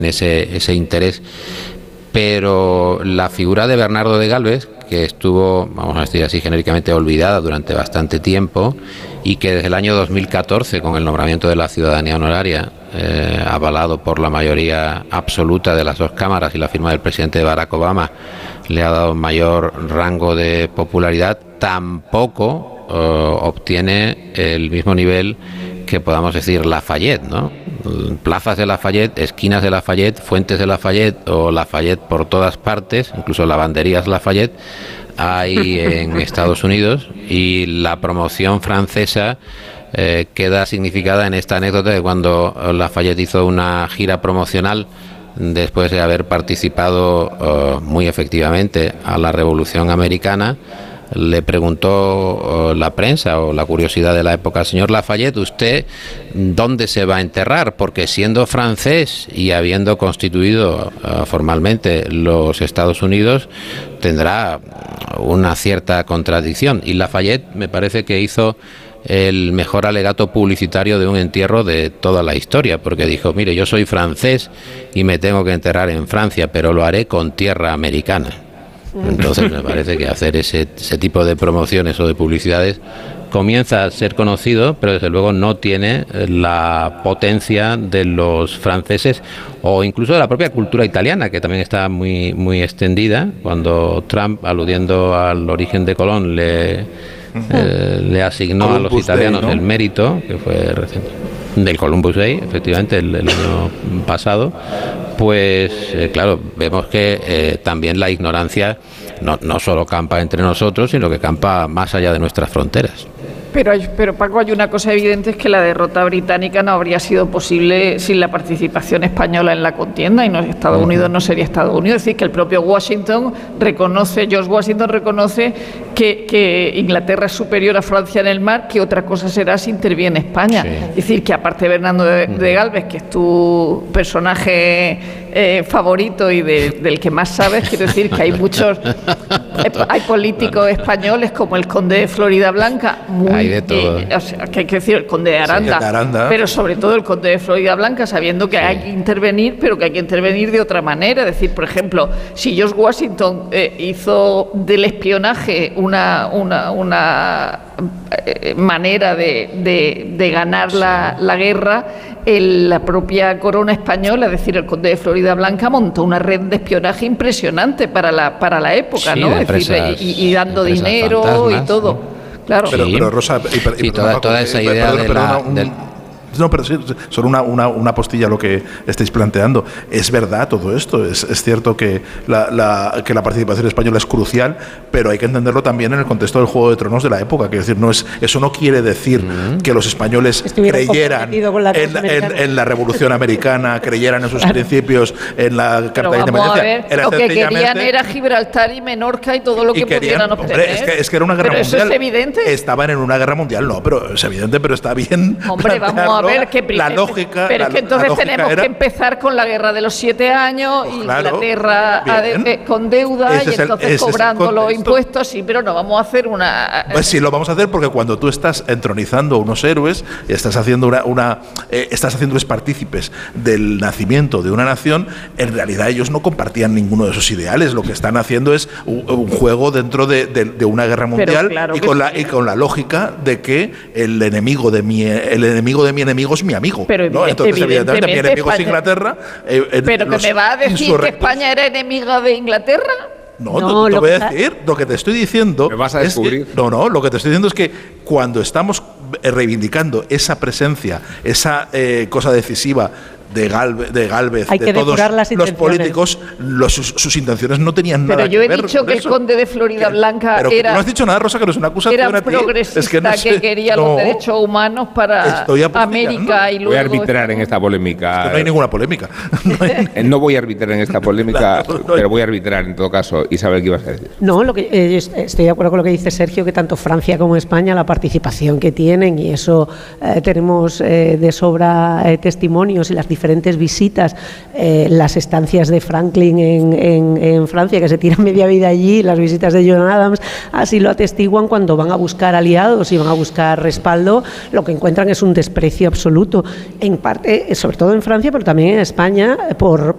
ese interés. Pero la figura de Bernardo de Galvez, que estuvo, vamos a decir así genéricamente, olvidada durante bastante tiempo, y que desde el año 2014, con el nombramiento de la ciudadanía honoraria, avalado por la mayoría absoluta de las dos cámaras y la firma del presidente Barack Obama, le ha dado mayor rango de popularidad, tampoco obtiene el mismo nivel que podamos decir Lafayette, ¿no? Plazas de Lafayette, esquinas de Lafayette, fuentes de Lafayette o Lafayette por todas partes, incluso lavanderías Lafayette hay en Estados Unidos, y la promoción francesa queda significada en esta anécdota de cuando Lafayette hizo una gira promocional después de haber participado muy efectivamente a la Revolución Americana. Le preguntó la prensa o la curiosidad de la época: señor Lafayette, ¿usted dónde se va a enterrar? Porque siendo francés y habiendo constituido formalmente los Estados Unidos, tendrá una cierta contradicción. Y Lafayette me parece que hizo el mejor alegato publicitario de un entierro de toda la historia, porque dijo: mire, yo soy francés y me tengo que enterrar en Francia, pero lo haré con tierra americana. Entonces me parece que hacer ese tipo de promociones o de publicidades comienza a ser conocido, pero desde luego no tiene la potencia de los franceses o incluso de la propia cultura italiana, que también está muy, muy extendida. Cuando Trump, aludiendo al origen de Colón, le asignó Columbus a los italianos Day, ¿no?, el mérito, que fue reciente, del Columbus Day, efectivamente, el año pasado, pues claro, vemos que también la ignorancia no solo campa entre nosotros, sino que campa más allá de nuestras fronteras. Pero Paco, hay una cosa evidente, es que la derrota británica no habría sido posible sin la participación española en la contienda, y no, Estados Unidos no sería Estados Unidos. Es decir, que el propio George Washington reconoce que Inglaterra es superior a Francia en el mar, que otra cosa será si interviene España. Sí. Es decir, que aparte de Bernardo de Galvez, que es tu personaje favorito y del que más sabes, quiero decir que hay muchos, hay políticos españoles como el conde de Florida Blanca, muy, de todo. O sea, que hay que decir el conde de Aranda, sí, pero sobre todo el conde de Florida Blanca, sabiendo que hay que intervenir, pero que hay que intervenir de otra manera. Es decir, por ejemplo, si George Washington hizo del espionaje una manera de ganar la guerra, la propia corona española, es decir, el conde de Florida Blanca, montó una red de espionaje impresionante para la época, sí, ¿no? Es decir, y dando dinero y todo. ¿No? Claro. Pero Rosa, toda esa idea No, pero sí, solo una postilla a lo que estáis planteando. Es verdad todo esto, es cierto que la participación española es crucial, pero hay que entenderlo también en el contexto del Juego de Tronos de la época. Quiero decir, eso no quiere decir que los españoles creyeran en la Revolución Americana, creyeran en sus principios, en la Carta de Independencia. Lo que querían era Gibraltar y Menorca y todo lo que pudieran obtener. Es que era una guerra mundial. Eso es evidente. Estaban en una guerra mundial, no, pero es evidente, pero está bien. Hombre, vamos a ver que la lógica. Pero es que entonces tenemos que empezar con la guerra de los 7 años, y Inglaterra con deuda, y entonces cobrando los impuestos, sí, pero no vamos a hacer una. Pues sí, lo vamos a hacer, porque cuando tú estás entronizando unos héroes, estás haciendo estás partícipes del nacimiento de una nación, en realidad ellos no compartían ninguno de esos ideales. Lo que están haciendo es un juego dentro de una guerra mundial, claro, y con la lógica de que el enemigo de mi enemigo es mi amigo, pero ¿no? Entonces, evidentemente, mi enemigo España es Inglaterra. ¿Pero que me va a decir que España era enemiga de Inglaterra? No, te voy a decir, lo que te estoy diciendo. ¿Me vas a descubrir? Lo que te estoy diciendo es que cuando estamos reivindicando esa presencia, esa cosa decisiva de Galvez, de todos los políticos, sus intenciones no tenían nada que ver. Pero yo he dicho que el conde de Florida Blanca era... No has dicho nada, Rosa, que no es una acusación era progresista, que quería los derechos humanos para América. Y luego... Voy a arbitrar en esta polémica. No hay ninguna polémica. No voy a arbitrar en esta polémica, pero voy a arbitrar en todo caso. Isabel, ¿qué ibas a decir? No, estoy de acuerdo con lo que dice Sergio, que tanto Francia como España, la participación que tienen, y eso tenemos de sobra testimonios, y las diferentes visitas, las estancias de Franklin en Francia, que se tiran media vida allí, las visitas de John Adams, así lo atestiguan. Cuando van a buscar aliados y van a buscar respaldo, lo que encuentran es un desprecio absoluto, en parte, sobre todo en Francia, pero también en España, por